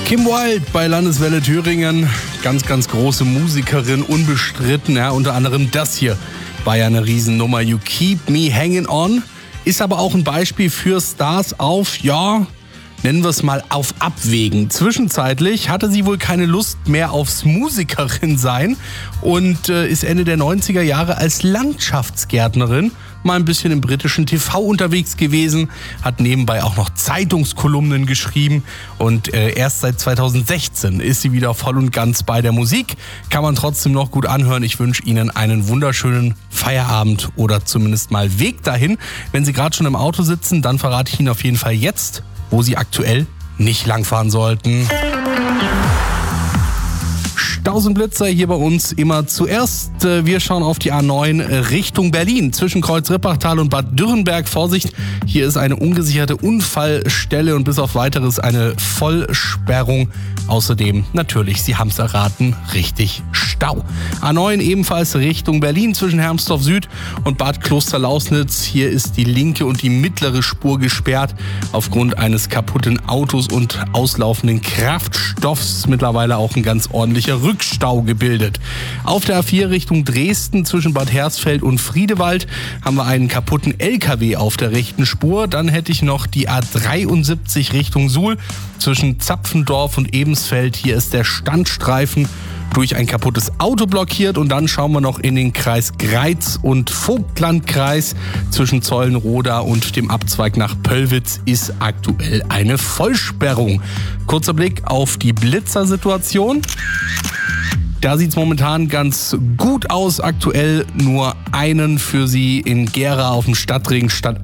Kim Wilde bei Landeswelle Thüringen, ganz, ganz große Musikerin, unbestritten. Ja, unter anderem das hier war ja eine Riesennummer. You Keep Me Hanging On. Ist aber auch ein Beispiel für Stars auf, ja, nennen wir es mal auf Abwägen. Zwischenzeitlich hatte sie wohl keine Lust mehr aufs Musikerin sein und ist Ende der 90er Jahre als Landschaftsgärtnerin mal ein bisschen im britischen TV unterwegs gewesen, hat nebenbei auch noch Zeitungskolumnen geschrieben und erst seit 2016 ist sie wieder voll und ganz bei der Musik. Kann man trotzdem noch gut anhören. Ich wünsche Ihnen einen wunderschönen Feierabend oder zumindest mal Weg dahin. Wenn Sie gerade schon im Auto sitzen, dann verrate ich Ihnen auf jeden Fall jetzt, wo Sie aktuell nicht langfahren sollten. Staus und Blitzer hier bei uns immer zuerst. Wir schauen auf die A9 Richtung Berlin. Zwischen Kreuz-Rippachtal und Bad Dürrenberg. Vorsicht, hier ist eine ungesicherte Unfallstelle und bis auf Weiteres eine Vollsperrung. Außerdem natürlich, Sie haben es erraten, richtig Stau. A9 ebenfalls Richtung Berlin zwischen Hermsdorf Süd und Bad Klosterlausnitz. Hier ist die linke und die mittlere Spur gesperrt aufgrund eines kaputten Autos und auslaufenden Kraftstoffs. Mittlerweile auch ein ganz ordentlicher Rückstau gebildet. Auf der A4 Richtung Dresden zwischen Bad Hersfeld und Friedewald haben wir einen kaputten LKW auf der rechten Spur. Dann hätte ich noch die A73 Richtung Suhl zwischen Zapfendorf und Ebensfeld. Hier ist der Standstreifen durch ein kaputtes Auto blockiert und dann schauen wir noch in den Kreis Greiz und Vogtlandkreis. Zwischen Zollenroda und dem Abzweig nach Pöllwitz ist aktuell eine Vollsperrung. Kurzer Blick auf die Blitzersituation. Da sieht es momentan ganz gut aus. Aktuell nur einen für Sie in Gera auf dem Stadtring statt